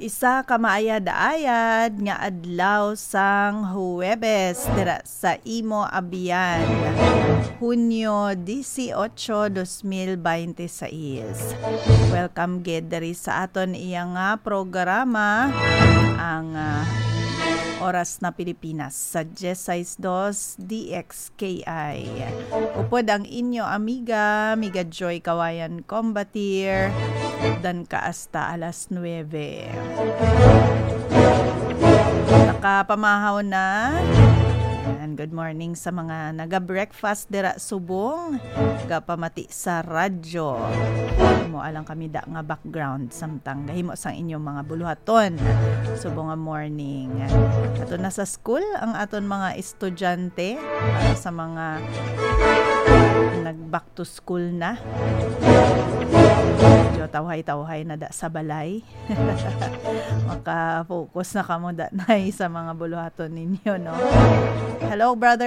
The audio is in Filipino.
Isa ka maayad-ayad nga adlaw sang Huwebes dira sa Imo Abian, Hunyo 18, 2026. Welcome gid diri sa aton iya nga programa ang Oras na Pilipinas sa 16:02 DXKI. Upod ang inyo amiga Joy Kawayan Combatir dan kaasta alas 9. Nakapamahaw na. And good morning sa mga naga-breakfast dira subong, gapamati sa radyo. Mo alang kami da nga background samtang gahimo sang inyong mga buluhaton subong nga morning. Ato na sa school ang aton mga estudyante para sa mga nag-back to school na. Medyo tawhay-tawhay na da sa balay. Maka-focus na kamo da na sa mga buluhaton ninyo, no? Hello, brother